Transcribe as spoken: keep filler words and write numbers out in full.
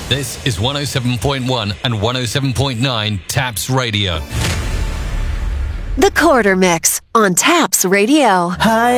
This is one oh seven point one and one oh seven point nine Taps Radio. The Quarter Mix on Taps Radio. Hi.